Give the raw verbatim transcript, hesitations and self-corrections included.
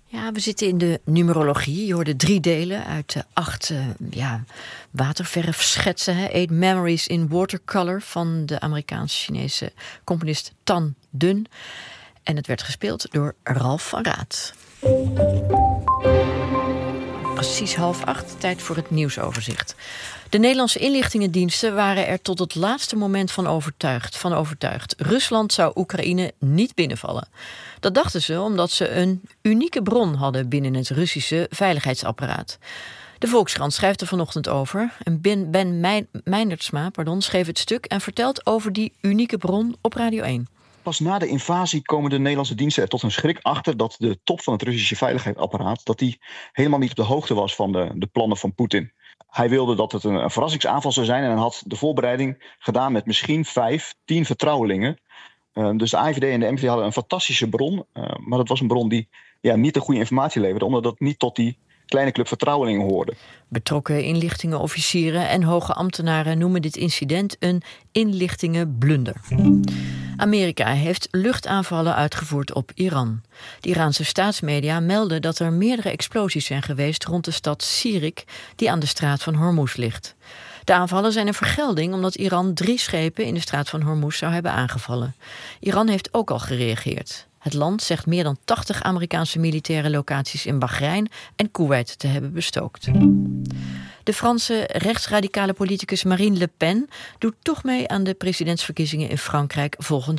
Ja, we zitten in de numerologie. Je hoorde drie delen uit de acht uh, ja, waterverfschetsen. Hè? Eight Memories in Watercolor van de Amerikaans-Chinese componist Tan Dun. En het werd gespeeld door Ralf van Raat. Precies half acht, tijd voor het nieuwsoverzicht. De Nederlandse inlichtingendiensten waren er tot het laatste moment van overtuigd. Van overtuigd. Rusland zou Oekraïne niet binnenvallen. Dat dachten ze omdat ze een unieke bron hadden binnen het Russische veiligheidsapparaat. De Volkskrant schrijft er vanochtend over. En Ben, ben Meinertsma pardon, schreef het stuk en vertelt over die unieke bron op Radio één. Pas na de invasie komen de Nederlandse diensten er tot een schrik achter dat de top van het Russische veiligheidsapparaat dat die helemaal niet op de hoogte was van de, de plannen van Poetin. Hij wilde dat het een, een verrassingsaanval zou zijn en had de voorbereiding gedaan met misschien vijf, tien vertrouwelingen. Uh, dus de A I V D en de M V D hadden een fantastische bron, uh, maar dat was een bron die ja, niet de goede informatie leverde, omdat dat niet tot die kleine club vertrouwelingen hoorde. Betrokken inlichtingenofficieren en hoge ambtenaren noemen dit incident een inlichtingenblunder. Amerika heeft luchtaanvallen uitgevoerd op Iran. De Iraanse staatsmedia melden dat er meerdere explosies zijn geweest rond de stad Sirik, die aan de straat van Hormuz ligt. De aanvallen zijn een vergelding omdat Iran drie schepen in de straat van Hormuz zou hebben aangevallen. Iran heeft ook al gereageerd. Het land zegt meer dan tachtig Amerikaanse militaire locaties in Bahrein en Koeweit te hebben bestookt. De Franse rechtsradicale politicus Marine Le Pen doet toch mee aan de presidentsverkiezingen in Frankrijk volgend